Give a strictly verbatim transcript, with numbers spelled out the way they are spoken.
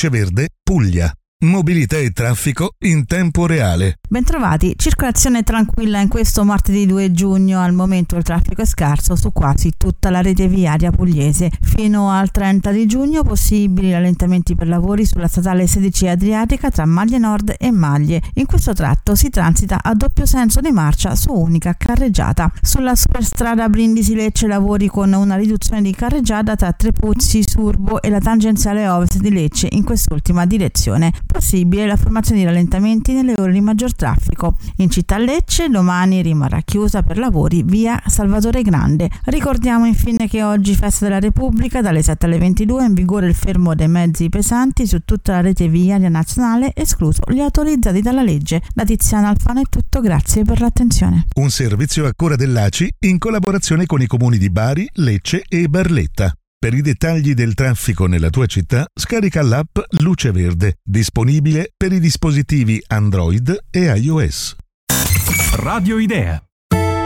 Luceverde, Puglia. Mobilità e traffico in tempo reale. Bentrovati, circolazione tranquilla in questo martedì due giugno. Al momento il traffico è scarso su quasi tutta la rete viaria pugliese. Fino al trenta di giugno possibili rallentamenti per lavori sulla statale sedici Adriatica tra Maglie Nord e Maglie. In questo tratto si transita a doppio senso di marcia su unica carreggiata. Sulla superstrada Brindisi-Lecce lavori con una riduzione di carreggiata tra Trepuzzi, Surbo e la tangenziale ovest di Lecce in quest'ultima direzione. Possibile la formazione di rallentamenti nelle ore di maggior traffico. In città Lecce domani rimarrà chiusa per lavori via Salvatore Grande. Ricordiamo infine che oggi festa della Repubblica, dalle sette alle ventidue in vigore il fermo dei mezzi pesanti su tutta la rete viaria nazionale, escluso gli autorizzati dalla legge. Da Tiziana Alfano è tutto, grazie per l'attenzione. Un servizio a cura dell'A C I in collaborazione con i comuni di Bari, Lecce e Barletta. Per i dettagli del traffico nella tua città, scarica l'app Luce Verde, disponibile per i dispositivi Android e iOS. Radio Idea.